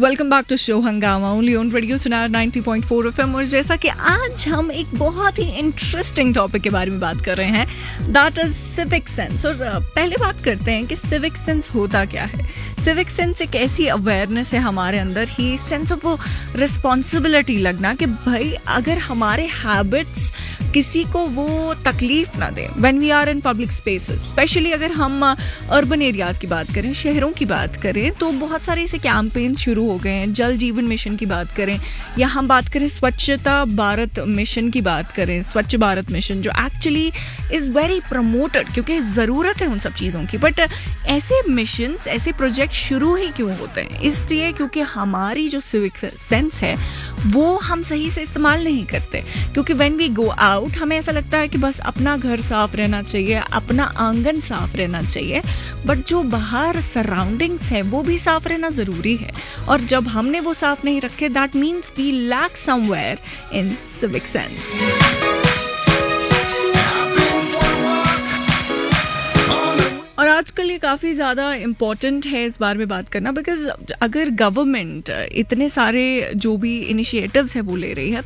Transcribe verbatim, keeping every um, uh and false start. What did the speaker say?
Welcome back to show हंगामा only on radio सुनार ninety point four FM. और जैसा कि आज हम एक बहुत ही इंटरेस्टिंग टॉपिक के बारे में बात कर रहे हैं, दैट इज सिविक सेंस। और पहले बात करते हैं कि सिविक सेंस होता क्या है। सिविक सेंस एक ऐसी अवेयरनेस है हमारे अंदर ही, सेंस ऑफ वो रिस्पॉन्सिबिलिटी लगना कि भाई अगर हमारे हैबिट्स किसी को वो तकलीफ ना दें when we are in public spaces, specially अगर हम अर्बन एरियाज की बात करें, शहरों की बात करें, तो बहुत सारे ऐसे कैंपेन शुरू हो गए हैं। जल जीवन मिशन की बात करें या हम बात करें स्वच्छता भारत मिशन की बात करें, स्वच्छ भारत मिशन जो एक्चुअली इज़ वेरी प्रमोटेड क्योंकि ज़रूरत है उन सब चीज़ों की। बट ऐसे मिशंस, ऐसे प्रोजेक्ट शुरू ही क्यों होते हैं? इसलिए क्योंकि हमारी जो सिविक सेंस है वो हम सही से इस्तेमाल नहीं करते। क्योंकि व्हेन वी गो आउट हमें ऐसा लगता है कि बस अपना घर साफ रहना चाहिए, अपना आंगन साफ रहना चाहिए, बट जो बाहर सराउंडिंग्स है वो भी साफ रहना ज़रूरी है। और जब हमने वो साफ नहीं रखे, that means we lack somewhere in civic sense. और आजकल ये काफ़ी ज़्यादा इम्पॉर्टेंट है इस बारे में बात करना, बिकॉज अगर गवर्नमेंट इतने सारे जो भी इनिशिएटिव्स है वो ले रही है